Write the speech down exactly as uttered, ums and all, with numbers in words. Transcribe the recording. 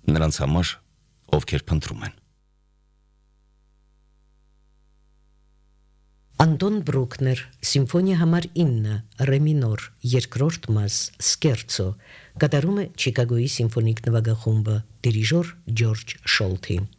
նրանց համար, ովքեր փնտրում են։ Անտոն Բրուկներ, Սիմֆոնիա համար ինը, ռե մինոր, երկրորդ մաս, սկերցո, կատարում է Չիկագոյի սիմֆոնիկ նվագախումբը, դիրիժոր Ջորջ Շոլթի։